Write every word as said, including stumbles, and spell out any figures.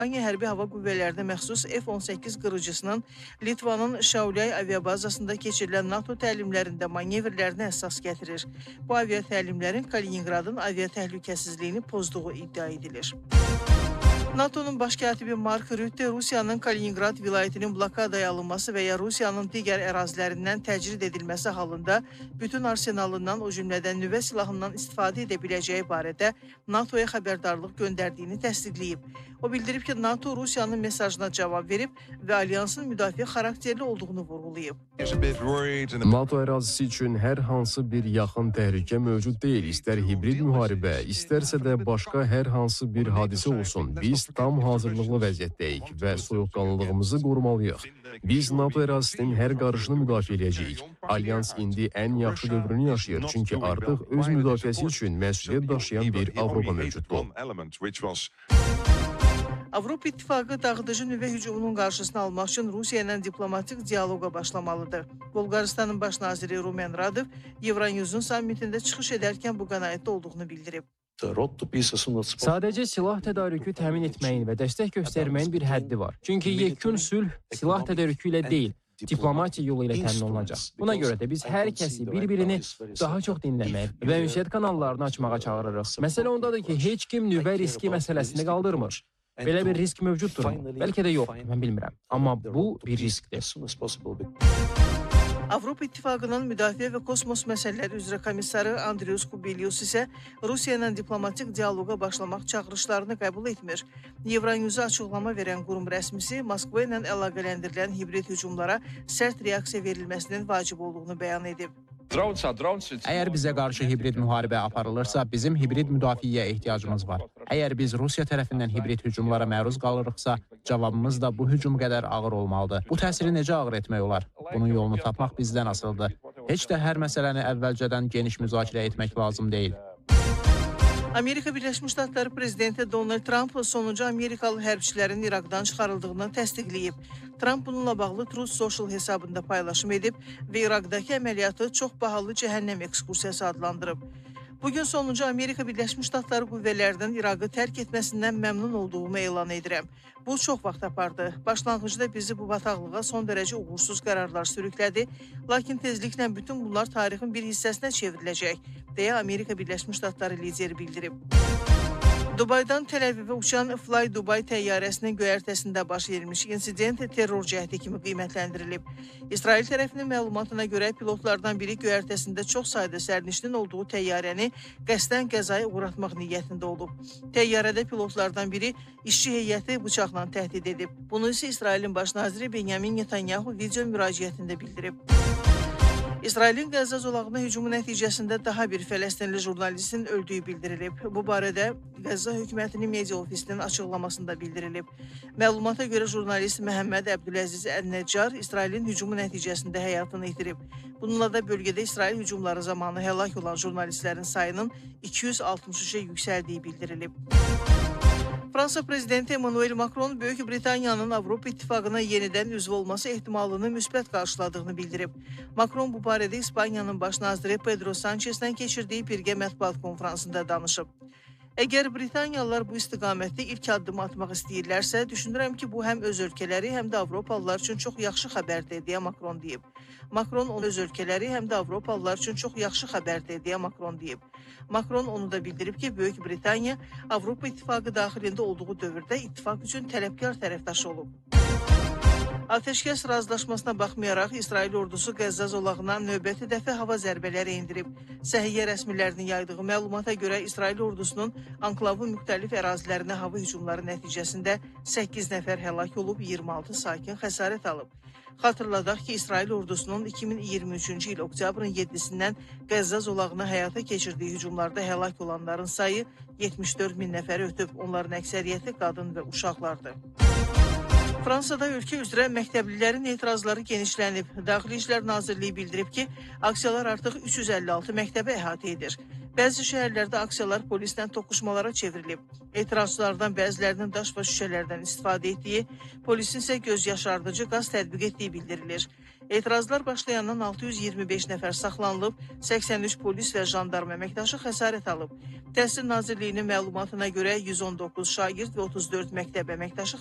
Ukrayna hərbi hava qüvvələrinə məxsus F on səkkiz qırıcısının Litvanın Şauliay aviabazasında keçirilən NATO təlimlərində manevrlərinə əsas gətirir. Bu avia təlimlərin Kaliningradın avia təhlükəsizliyini pozduğu iddia edilir. NATO'nun baş katibi Mark Rutte Rusiyanın Kaliningrad vilayətinin blokadaya alınması və ya Rusiyanın digər ərazilərindən təcrid edilməsi halında bütün arsenalından, o cümlədən nüvə silahından istifadə edə biləcəyi barədə NATO'ya xəbərdarlıq göndərdiyini təsdiqləyib. O bildirib ki, NATO Rusiyanın mesajına cavab verib və alyansın müdafiə xarakterli olduğunu vurğulayıb. NATO ərazisi üçün hər hansı bir yaxın təhlükə mövcud deyil. İstər hibrid müharibə, istərsə də başqa hər hansı bir hadisə olsun. Biz tam hazırlıqlı vəziyyətdəyik və soyuqqanlılığımızı qorumalıyıq. Biz NATO ərazisinin hər qarışını müdafiə edəcəyik. Alyans indi ən yaxşı dövrünü yaşayır, çünki artıq öz müdafiəsi üçün məsuliyyət daşıyan bir Avropa mövcuddur. Avropa İttifaqı dağıdıcı nüvə hücumunun qarşısını almaq üçün Rusiya ilə diplomatik diyaloqa başlamalıdır. Bolqarıstanın baş naziri Rumen Radev Evronews'un sammitində çıxış edərkən bu qənaətdə olduğunu bildirib. Sadəcə silah tədarükü təmin etməyin və dəstək göstərməyin bir həddi var. Çünki yekun sülh silah tədarükü ilə deyil, diplomatiya yolu ilə təmin olunacaq. Buna görə də biz hər kəsi bir-birini daha çox dinləmək və ünsiyyət kanallarını açmağa çağırırıq. Məsələ ondadır ki, heç kim nüvə riski məsələsini qaldırmır. Belə bir risk mövcuddurmu? Bəlkə də yox, mən bilmirəm. Amma bu bir riskdir. Avropa İttifaqının müdafiə və kosmos məsələləri üzrə komissarı Andrius Kubilius isə Rusiya ilə diplomatik diyaloqa başlamaq çağırışlarını qəbul etmir. Evronews'a açıqlama verən qurum rəsmisi Moskva ilə əlaqələndirilən hibrid hücumlara sərt reaksiya verilməsinin vacib olduğunu bəyan edib. Əgər bizə qarşı hibrid müharibə aparılırsa, bizim hibrid müdafiəyə ehtiyacımız var. Əgər biz Rusiya tərəfindən hibrid hücumlara məruz qalırıqsa, cavabımız da bu hücum qədər ağır olmalıdır. Bu təsiri necə ağır etmək olar? Bunun yolunu tapmaq bizdən asılıdır. Heç də hər məsələni əvvəlcədən geniş müzakirə etmək lazım deyil. Amerika Birləşmiş Ştatları prezidenti Donald Trump sonuncu Amerikalı hərbçilərin İraqdan çıxarıldığını təsdiqləyib. Trump bununla bağlı Truth Social hesabında paylaşım edib və İraqdakı əməliyyatı çox bahalı cəhənnəm ekskursiyası adlandırıb. Bugün sonuncu Amerika Birləşmiş Ştatları qüvvələrinin İraqı tərk etməsindən məmnun olduğumu elan edirəm. Bu çox vaxt apardı. Başlanğıcda bizi bu bataqlığa son dərəcə uğursuz qərarlar sürüklədi, lakin tezliklə bütün bunlar tarixin bir hissəsinə çevriləcək, deyə Amerika Birləşmiş Ştatları lideri bildirib. Dubaydan Tel-Əvivə uçan Fly Dubai təyyarəsinin göyərtəsində baş vermiş insident terror cəhdi kimi qiymətləndirilib. İsrail tərəfinin məlumatına görə pilotlardan biri göyərtəsində çox sayda sərnişinin olduğu təyyarəni qəsdən qəzaya uğratmaq niyyətində olub. Təyyarədə pilotlardan biri işçi heyəti bıçaqla təhdid edib. Bunu isə İsrailin baş naziri Benyamin Netanyahu video müraciətində bildirib. İsrailin Qəzza zolağına hücumu nəticəsində daha bir Fələstinli jurnalistin öldüyü bildirilib. Bu barədə Qəzza hökumətinin media ofisinin açıqlamasında bildirilib. Məlumata görə jurnalist Məhəmməd Əbdüləziz Ən-Nəccar İsrailin hücumu nəticəsində həyatını itirib. Bununla da bölgədə İsrail hücumları zamanı həlak olan jurnalistlərin sayının iki yüz altmış üçə yüksəldiyi bildirilib. Fransa prezidenti Emmanuel Macron Böyük Britaniyanın Avropa İttifaqına yenidən üzv olması ehtimalını müsbət qarşıladığını bildirib. Macron bu barədə İspaniyanın baş naziri Pedro Sanchezlə keçirdiyi birgə mətbuat konfransında danışıb. Əgər Britaniyalılar bu istiqamətdə ilk addımı atmaq istəyirlərsə, düşünürəm ki, bu həm öz ölkələri, həm də Avropalılar üçün çox yaxşı xəbərdir, deyə Macron deyib. Macron onu öz ölkələri, həm də Avropalılar üçün çox yaxşı xəbərdir, deyə Macron deyib. Macron onu da bildirib ki, Böyük Britaniya Avropa İttifaqı daxilində olduğu dövrdə ittifaq üçün tələbkar tərəfdaşı olub. Ateşkəs razılaşmasına baxmayaraq, İsrail ordusu Qəzza zolağına növbəti dəfə hava zərbələri indirib. Səhiyyə rəsmilərinin yaydığı məlumata görə İsrail ordusunun anklavın müxtəlif ərazilərinə hava hücumları nəticəsində səkkiz nəfər həlak olub, iyirmi altı sakin xəsarət alıb. Xatırladaq ki, İsrail ordusunun iki min iyirmi üçüncü il oktyabrın yeddisindən Qəzza zolağına həyata keçirdiyi hücumlarda həlak olanların sayı yetmiş dörd min nəfəri ötüb, onların əksəriyyəti qadın və uşaqlardır. Fransada ölkə üzrə məktəblilərin etirazları genişlənib. Daxili İşlər Nazirliyi bildirib ki, aksiyalar artıq üç yüz əlli altı məktəbə əhatə edir. Bəzi şəhərlərdə aksiyalar polislə toqquşmalara çevrilib. Etirazçılardan bəzilərinin daş və şüşələrdən istifadə etdiyi, polisin isə göz yaşardıcı qaz tətbiq etdiyi bildirilir. Etirazlar başlayandan altı yüz iyirmi beş nəfər saxlanılıb, səksən üç polis və jandarma əməkdaşı xəsarət alıb. Təhsil Nazirliyinin məlumatına görə yüz on doqquz şagird və otuz dörd məktəb əməkdaşı